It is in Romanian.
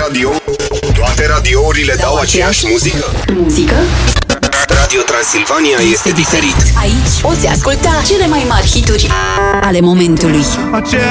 radio? Toate radiourile dau aceeași muzică? Muzică? Radio Transilvania este diferit. Aici poți asculta cele mai mari hituri ale momentului.